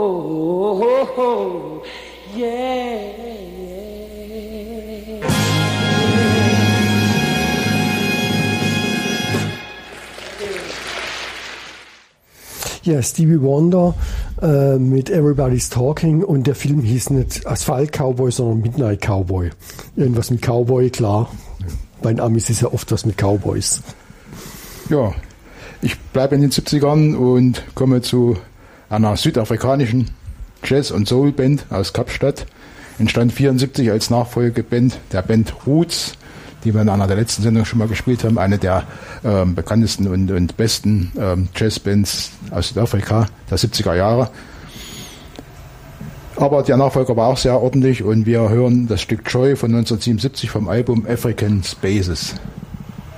oh, yeah. Ja, Stevie Wonder mit Everybody's Talking, und der Film hieß nicht Asphalt Cowboy, sondern Midnight Cowboy. Irgendwas mit Cowboy, klar. Bei den Amis ist ja oft was mit Cowboys. Ja, ich bleibe in den 70ern und komme zu einer südafrikanischen Jazz- und Soul-Band aus Kapstadt. Entstand 1974 als Nachfolgeband der Band Roots, die wir in einer der letzten Sendungen schon mal gespielt haben. Eine der bekanntesten und besten Jazzbands aus Südafrika der 70er Jahre. Aber der Nachfolger war auch sehr ordentlich, und wir hören das Stück Joy von 1977 vom Album African Spaces.